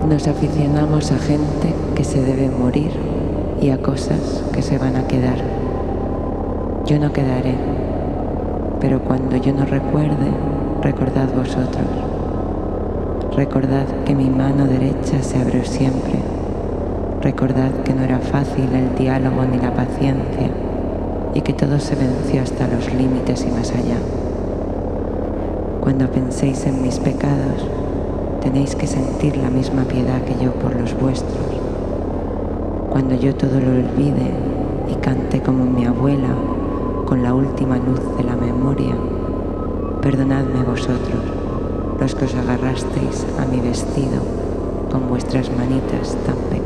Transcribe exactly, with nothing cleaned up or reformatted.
Nos aficionamos a gente que se debe morir y a cosas que se van a quedar. Yo no quedaré, pero cuando yo no recuerde, recordad vosotros. Recordad que mi mano derecha se abrió siempre. Recordad que no era fácil el diálogo ni la paciencia y que todo se venció hasta los límites y más allá. Cuando penséis en mis pecados, tenéis que sentir la misma piedad que yo por los vuestros. Cuando yo todo lo olvide y cante como mi abuela con la última luz de la memoria, perdonadme vosotros, los que os agarrasteis a mi vestido con vuestras manitas tan pequeñas.